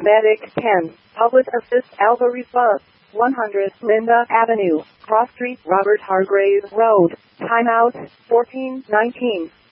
Medic 10, Public Assist Alvarez Bus, 100 Linda Avenue, Cross Street, Robert Hargrave Road, timeout, 14:19.